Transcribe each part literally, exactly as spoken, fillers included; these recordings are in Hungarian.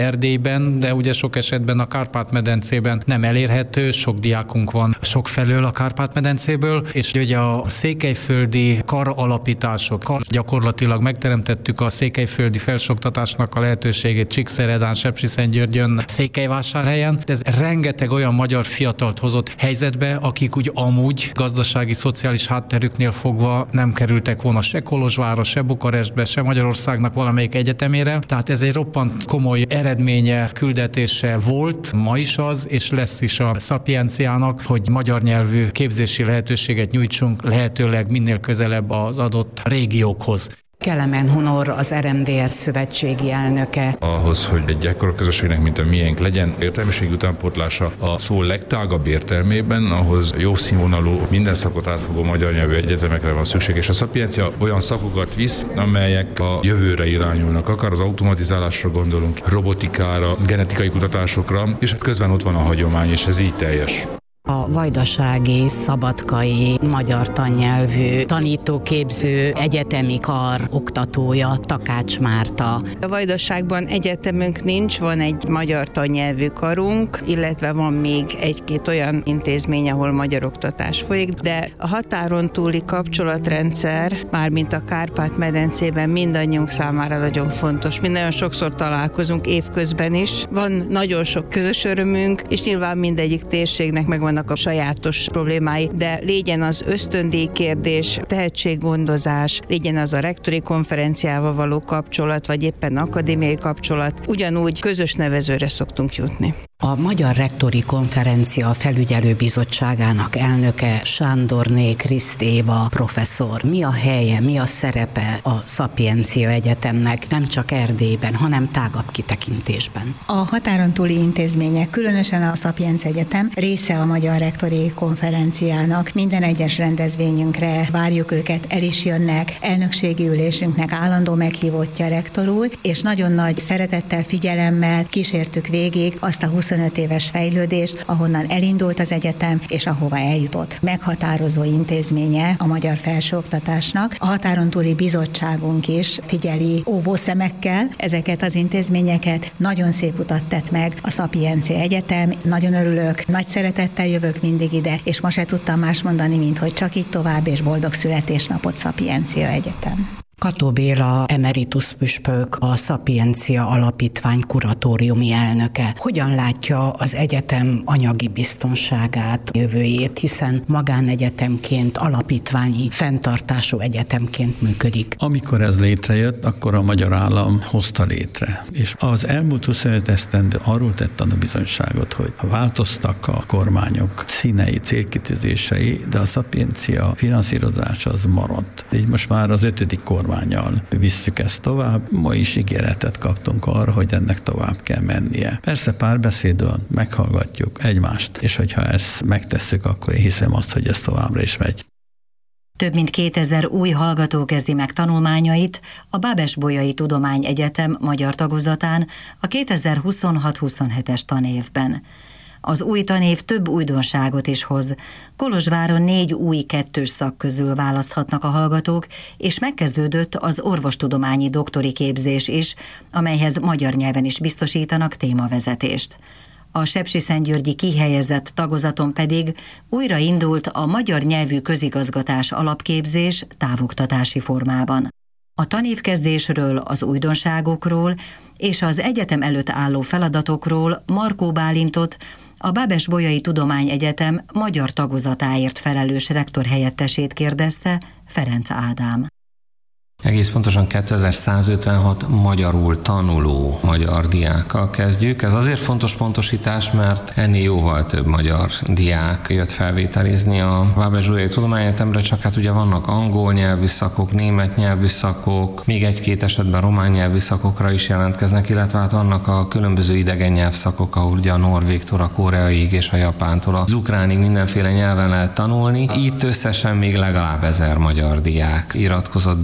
Erdélyben, de ugye sok esetben a Kárpát-medencében nem elérhető, sok diákunk van sok felől a Kárpát-medencéből, és ugye a székelyföldi kar alapítások, kar gyakorlatilag megteremtettük a székelyföldi felsőoktatásnak a lehetőségét Csíkszeredán, Sepsiszentgyörgyön, Székelyvásárhelyen. Ez rengeteg olyan magyar fiatalt hozott helyzetbe, akik úgy amúgy gazdasági, szociális hátterüknél fogva nem kerültek volna se Kolozsvárra, se Bukarestbe, se Magyarországnak valamelyik egyetemére. Tehát ez egy roppant komoly eredménye, küldetése volt, ma is az, és lesz is a Szapienciának, hogy magyar nyelvű képzési lehetőséget nyújtsunk lehetőleg minél közelebb az adott régiókhoz. Kelemen Hunor, az er em dé es szövetségi elnöke. Ahhoz, hogy egy ekkora közösségnek, mint a miénk legyen értelmiségi utánpótlása a szó legtágabb értelmében, ahhoz jó színvonalú, minden szakot átfogó magyar nyelvű egyetemekre van szükség, és a Szapiencia olyan szakokat visz, amelyek a jövőre irányulnak, akár az automatizálásra gondolunk, robotikára, genetikai kutatásokra, és közben ott van a hagyomány, és ez így teljes. A vajdasági, szabadkai, magyar tannyelvű tanítóképző egyetemi kar oktatója Takács Márta. A Vajdaságban egyetemünk nincs, van egy magyar tannyelvű karunk, illetve van még egy-két olyan intézmény, ahol magyar oktatás folyik, de a határon túli kapcsolatrendszer, mármint a Kárpát-medencében mindannyiunk számára nagyon fontos. Mi nagyon sokszor találkozunk évközben is, van nagyon sok közös örömünk, és nyilván mindegyik térségnek megvan a sajátos problémái, de legyen az ösztöndíj kérdés, tehetséggondozás, legyen az a rektori konferenciával való kapcsolat, vagy éppen akadémiai kapcsolat, ugyanúgy közös nevezőre szoktunk jutni. A Magyar Rektori Konferencia Felügyelőbizottságának elnöke Sándorné Kriszt Éva professzor. Mi a helye, mi a szerepe a Szapiencia Egyetemnek nem csak Erdélyben, hanem tágabb kitekintésben? A határon túli intézmények, különösen a Szapiencia Egyetem része a Magyar Rektori Konferenciának. Minden egyes rendezvényünkre várjuk őket, el is jönnek, elnökségi ülésünknek állandó meghívottja rektor úr, és nagyon nagy szeretettel, figyelemmel kísértük végig azt a huszonöt éves fejlődést, ahonnan elindult az egyetem, és ahova eljutott. Meghatározó intézménye a magyar felsőoktatásnak. A határon túli bizottságunk is figyeli óvószemekkel ezeket az intézményeket. Nagyon szép utat tett meg a Szapiencia Egyetem. Nagyon örülök, nagy szeretettel jövök mindig ide, és ma se tudtam más mondani, mint hogy csak így tovább, és boldog születésnapot Szapiencia Egyetem. Kató Béla emeritus püspök, a Szapiencia Alapítvány kuratóriumi elnöke. Hogyan látja az egyetem anyagi biztonságát, jövőjét, hiszen magánegyetemként, alapítványi fenntartású egyetemként működik? Amikor ez létrejött, akkor a magyar állam hozta létre. És az elmúlt huszonöt esztendő arról tett tanúbizonyságot, hogy változtak a kormányok színei, célkitűzései, de a Szapiencia finanszírozás az maradt. Így most már az ötödik kormány visszük ezt tovább. Ma is ígéretet kaptunk arra, hogy ennek tovább kell mennie. Persze párbeszédben meghallgatjuk egymást, és hogyha ezt megtesszük, akkor én hiszem azt, hogy ez továbbra is megy. Több mint kétezer új hallgató kezdi meg tanulmányait a Bábes-Bolyai Tudományegyetem magyar tagozatán a kétezer-huszonhat-huszonhetes tanévben. Az új tanév több újdonságot is hoz. Kolozsváron négy új kettős szak közül választhatnak a hallgatók, és megkezdődött az orvostudományi doktori képzés is, amelyhez magyar nyelven is biztosítanak témavezetést. A sepsiszentgyörgyi kihelyezett tagozaton pedig újraindult a magyar nyelvű közigazgatás alapképzés távoktatási formában. A tanévkezdésről, az újdonságokról és az egyetem előtt álló feladatokról Markó Bálintot, a Bábes-Bolyai Tudományegyetem magyar tagozatáért felelős rektor helyettesét kérdezte Ferenc Ádám. Egész pontosan kétezer-százötvenhat magyarul tanuló magyar diákkal kezdjük. Ez azért fontos pontosítás, mert ennél jóval több magyar diák jött felvételizni a Bábes-Bolyai Tudományegyetemre, csak hát ugye vannak angol nyelvű szakok, német nyelvű szakok, még egy-két esetben román nyelvű szakokra is jelentkeznek, illetve hát vannak a különböző idegen nyelvszakok, ahol ugye a norvégtól a koreaig és a japántól az ukránig mindenféle nyelven lehet tanulni. Itt összesen még legalább ezer magyar diák iratkozott be ebben az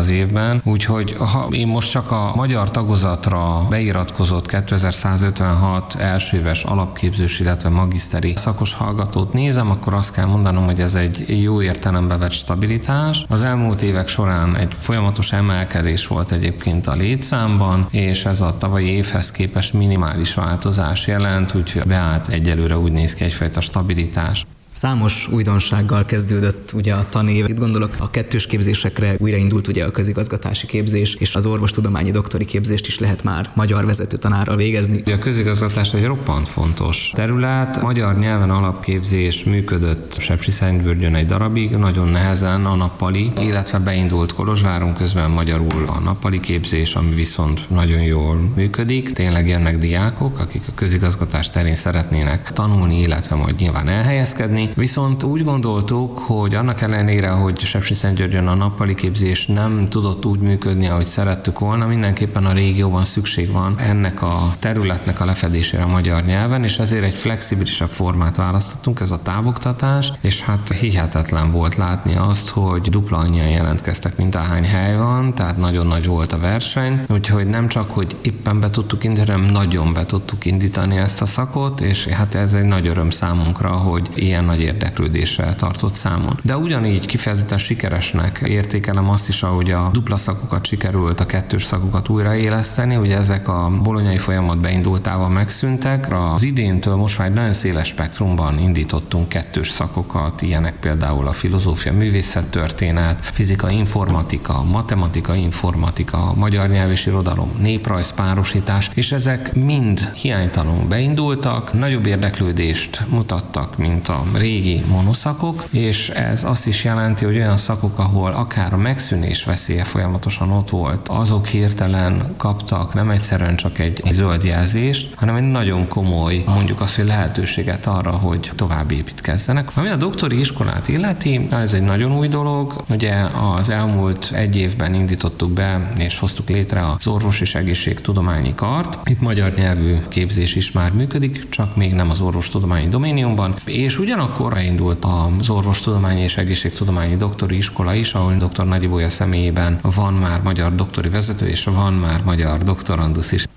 az évben, úgyhogy ha én most csak a magyar tagozatra beiratkozott kétezer-százötvenhat elsőéves alapképzős, illetve magiszteri szakos hallgatót nézem, akkor azt kell mondanom, hogy ez egy jó értelembe vett stabilitás. Az elmúlt évek során egy folyamatos emelkedés volt egyébként a létszámban, és ez a tavalyi évhez képest minimális változás jelent, úgyhogy beállt egyelőre úgy néz ki egyfajta stabilitás. Számos újdonsággal kezdődött ugye a tanév. Itt gondolok a kettős képzésekre, újraindult ugye a közigazgatási képzés, és az orvostudományi doktori képzést is lehet már magyar vezető tanárral végezni. A közigazgatás egy roppant fontos terület. Magyar nyelven alapképzés működött Sepsiszentgyörgyön egy darabig, nagyon nehezen a nappali, illetve beindult Kolozsváron, közben magyarul a nappali képzés, ami viszont nagyon jól működik. Tényleg jönnek diákok, akik a közigazgatás terén szeretnének tanulni, illetve majd nyilván elhelyezkedni. Viszont úgy gondoltuk, hogy annak ellenére, hogy Sepsiszentgyörgyön a nappali képzés nem tudott úgy működni, ahogy szerettük volna, mindenképpen a régióban szükség van ennek a területnek a lefedésére a magyar nyelven, és ezért egy flexibilisebb formát választottunk, ez a távoktatás, és hát hihetetlen volt látni azt, hogy dupla annyian jelentkeztek, mint ahány hely van, tehát nagyon nagy volt a verseny, úgyhogy nem csak, hogy éppen be tudtuk indítani, hanem nagyon be tudtuk indítani ezt a szakot, és hát ez egy nagy öröm számunkra, hogy ilyen nagy érdeklődéssel tartott számon. De ugyanígy kifejezetten sikeresnek értékelem azt is, ahogy a dupla szakokat sikerült, a kettős szakokat újraéleszteni, ugye ezek a bolonyai folyamat beindultával megszűntek. Az idéntől most már egy nagyon széles spektrumban indítottunk kettős szakokat, ilyenek például a filozófia, művészettörténet, fizika, informatika, matematika, informatika, magyar nyelv és irodalom, néprajz, párosítás, és ezek mind hiánytalanul beindultak, nagyobb érdeklődést mutattak, mint a régi monoszakok, és ez azt is jelenti, hogy olyan szakok, ahol akár a megszűnés veszélye folyamatosan ott volt, azok hirtelen kaptak nem egyszerűen csak egy zöld jelzést, hanem egy nagyon komoly, mondjuk azt, hogy lehetőséget arra, hogy tovább építkezzenek. Ami a doktori iskolát illeti, ez egy nagyon új dolog. Ugye az elmúlt egy évben indítottuk be, és hoztuk létre az orvos és egészségtudományi kart. Itt magyar nyelvű képzés is már működik, csak még nem az orvostudományi doméniumban, és ugyanakkor beindult az orvostudományi és egészségtudományi doktori iskola is, ahol dr. Nagy Ibolya személyében van már magyar doktori vezető, és van már magyar doktorandusz is.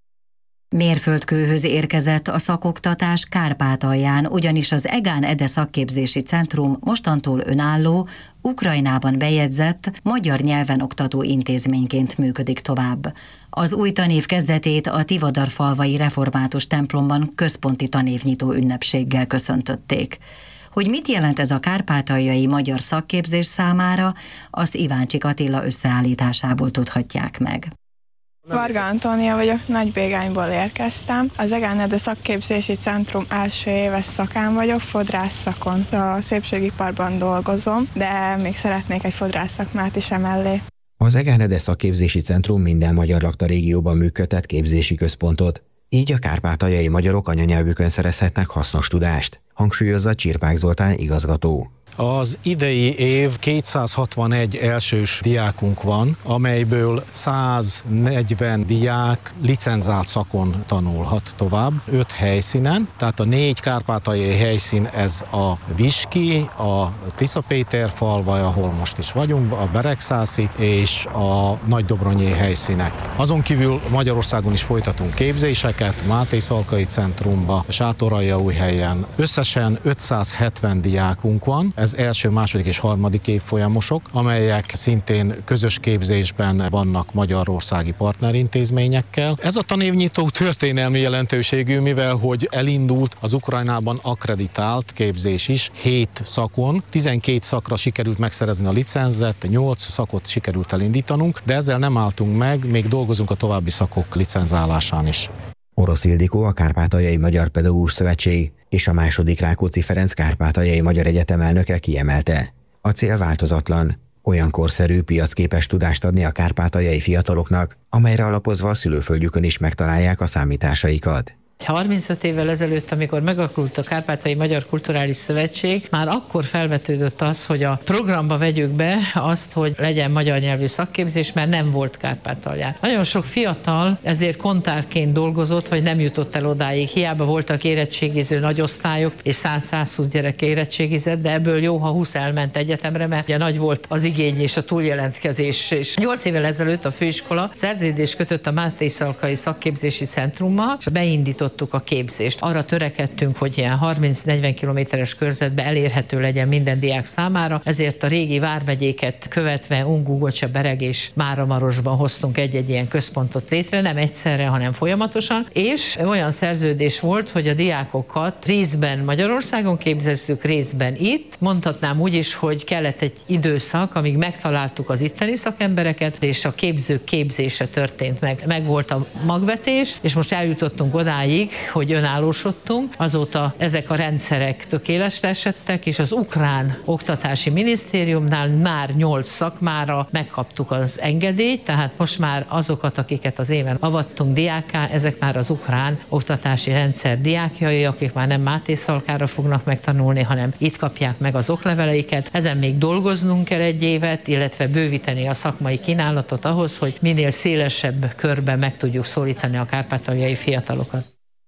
Mérföldkőhöz érkezett a szakoktatás Kárpátalján, ugyanis az Egán Ede Szakképzési Centrum mostantól önálló, Ukrajnában bejegyzett, magyar nyelven oktató intézményként működik tovább. Az új tanév kezdetét a Tivadarfalvai Református templomban központi tanévnyitó ünnepséggel köszöntötték. Hogy mit jelent ez a kárpátaljai magyar szakképzés számára, azt Iváncsik Attila összeállításából tudhatják meg. Varga Antónia vagyok, Nagybégányból érkeztem. Az Egán Ede Szakképzési Centrum első éves szakán vagyok, fodrász szakon. A szépségiparban dolgozom, de még szeretnék egy fodrász szakmát is emellé. Az Egán Ede Szakképzési Centrum minden magyar lakta régióban működtet képzési központot. Így a kárpátaljai magyarok anyanyelvükön szerezhetnek hasznos tudást, hangsúlyozza Csirpák Zoltán igazgató. Az idei év kétszázhatvanegy elsős diákunk van, amelyből száznegyven diák licenzált szakon tanulhat tovább, öt helyszínen. Tehát a négy kárpátaljai helyszín ez a Viski, a Tiszapéterfalvai, ahol most is vagyunk, a Beregszászi és a Nagydobronyi helyszínek. Azon kívül Magyarországon is folytatunk képzéseket, Máté Szalkai Centrumba, Sátoraljaújhelyen. Összesen ötszázhetven diákunk van. Ez első, második és harmadik évfolyamosok, amelyek szintén közös képzésben vannak magyarországi partnerintézményekkel. Ez a tanévnyitó történelmi jelentőségű, mivel hogy elindult az Ukrajnában akkreditált képzés is, hét szakon, tizenkét szakra sikerült megszerezni a licenzet, nyolc szakot sikerült elindítanunk, de ezzel nem álltunk meg, még dolgozunk a további szakok licenzálásán is. Orosz Ildikó, a Kárpátaljai Magyar Pedagógus Szövetség és a második Rákóczi Ferenc Kárpátaljai Magyar Egyetem elnöke kiemelte. A cél változatlan, olyan korszerű, piacképes tudást adni a kárpátaljai fiataloknak, amelyre alapozva a szülőföldjükön is megtalálják a számításaikat. harmincöt évvel ezelőtt, amikor megalakult a Kárpátaljai Magyar Kulturális Szövetség, már akkor felvetődött az, hogy a programba vegyük be azt, hogy legyen magyar nyelvű szakképzés, mert nem volt Kárpátalján. Nagyon sok fiatal ezért kontárként dolgozott, vagy nem jutott el odáig. Hiába voltak érettségiző nagyosztályok, és száz-százhúsz gyerek érettségizett, de ebből jó, ha húsz elment egyetemre, mert ugye nagy volt az igény és a túljelentkezés. És nyolc évvel ezelőtt a főiskola szerződést kötött a Máté Szalkai Szakképzési Centrummal, és beindítottuk a képzést. Arra törekedtünk, hogy ilyen harminc-negyven kilométeres körzetben elérhető legyen minden diák számára, ezért a régi vármegyéket követve Ungú, Gocsa, Bereg és Máramarosban hoztunk egy-egy ilyen központot létre, nem egyszerre, hanem folyamatosan, és olyan szerződés volt, hogy a diákokat részben Magyarországon képzezzük, részben itt. Mondhatnám úgy is, hogy kellett egy időszak, amíg megtaláltuk az itteni szakembereket, és a képzők képzése történt meg. Meg volt a magvetés, és most eljutottunk odáig, hogy önállósodtunk. Azóta ezek a rendszerek tökéletesre esettek, és az ukrán oktatási minisztériumnál már nyolc szakmára megkaptuk az engedélyt, tehát most már azokat, akiket az éven avattunk diákká, ezek már az ukrán oktatási rendszer diákjai, akik már nem Máté Szalkára fognak megtanulni, hanem itt kapják meg az okleveleiket. Ezen még dolgoznunk kell egy évet, illetve bővíteni a szakmai kínálatot ahhoz, hogy minél szélesebb körben meg tudjuk szólítani a kárpátaljai fiatalokat.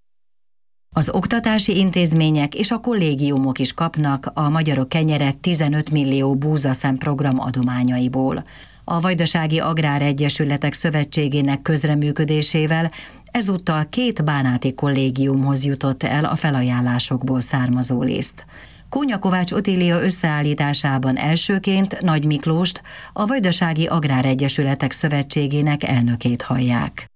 Az oktatási intézmények és a kollégiumok is kapnak a Magyarok Kenyere tizenöt millió búzaszem program adományaiból. A Vajdasági Agráregyesületek Szövetségének közreműködésével ezúttal két bánáti kollégiumhoz jutott el a felajánlásokból származó liszt. Kónya Kovács Otília összeállításában elsőként Nagy Miklóst, a Vajdasági Agráregyesületek Szövetségének elnökét hallják.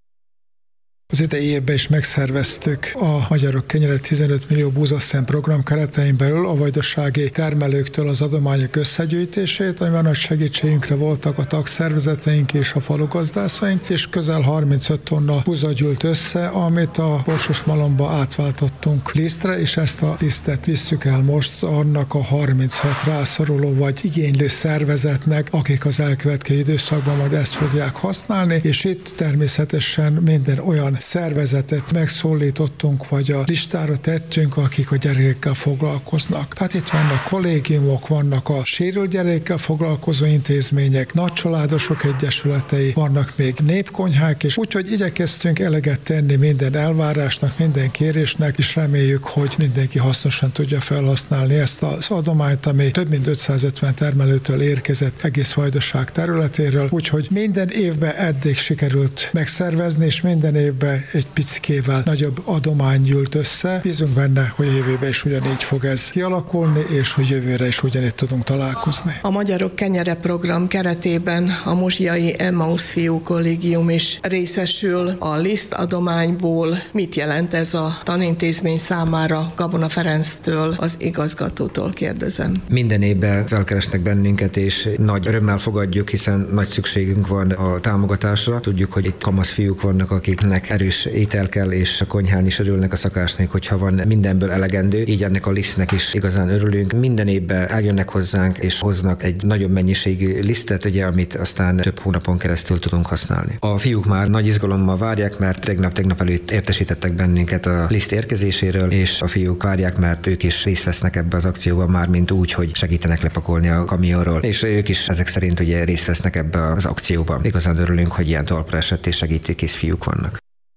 Az idei évben is megszerveztük a Magyarok Kenyere tizenöt millió búzaszem program keretein belül a vajdasági termelőktől az adományok összegyűjtését, amiben nagy segítségünkre voltak a tagszervezeteink és a falugazdászaink, és közel harmincöt tonna búza gyűlt össze, amit a Borsos Malomba átváltottunk lisztre, és ezt a lisztet visszük el most annak a harminchat rászoruló vagy igénylő szervezetnek, akik az elkövetkező időszakban majd ezt fogják használni, és itt természetesen minden olyan szervezetet megszólítottunk, vagy a listára tettünk, akik a gyerekekkel foglalkoznak. Tehát itt vannak kollégiumok, vannak a sérült gyerekekkel foglalkozó intézmények, nagycsaládosok egyesületei, vannak még népkonyhák, és úgyhogy igyekeztünk eleget tenni minden elvárásnak, minden kérésnek, és reméljük, hogy mindenki hasznosan tudja felhasználni ezt az adományt, ami több mint ötszázötven termelőtől érkezett egész Vajdaság területéről. Úgyhogy minden évben eddig sikerült megszervezni, és minden évben egy picikével nagyobb adomány gyűlt össze. Bízunk benne, hogy jövőben is ugyanígy fog ez kialakulni, és hogy jövőre is ugyanígy tudunk találkozni. A Magyarok Kenyere program keretében a Muzsiai Emmaus Fiú Kollégium is részesül a liszt adományból. Mit jelent ez a tanintézmény számára? Gabona Ferenctől, az igazgatótól kérdezem. Minden évben felkeresnek bennünket, és nagy örömmel fogadjuk, hiszen nagy szükségünk van a támogatásra. Tudjuk, hogy itt kamasz fiúk vannak, akiknek erős étel kell, és a konyhán is örülnek a szakásnak, hogyha van mindenből elegendő, így ennek a lisztnek is igazán örülünk. Minden évben eljönnek hozzánk, és hoznak egy nagyobb mennyiségű lisztet, ugye, amit aztán több hónapon keresztül tudunk használni. A fiúk már nagy izgalommal várják, mert tegnap-tegnap előtt értesítettek bennünket a liszt érkezéséről, és a fiúk várják, mert ők is részt vesznek ebbe az akcióban, már mint úgy, hogy segítenek lepakolni a kamionról, és ők is ezek szerint ugye részt vesznek ebbe az akcióban. Igazán örülünk, hogy ilyen talpra esett és segítőkész fiúk vannak.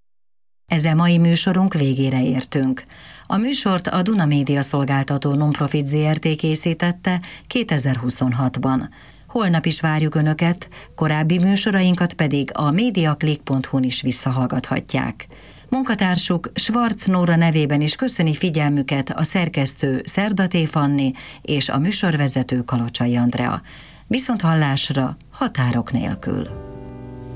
Ezzel mai műsorunk végére értünk. A műsort a Duna Média Szolgáltató Nonprofit zé er té készítette kétezer-huszonhatban. Holnap is várjuk Önöket, korábbi műsorainkat pedig a mediaclick pont hu-n is visszahallgathatják. Munkatársuk Schwarz Nóra nevében is köszöni figyelmüket a szerkesztő Szerdaté Fanni és a műsorvezető Kalocsai Andrea. Viszont hallásra határok nélkül.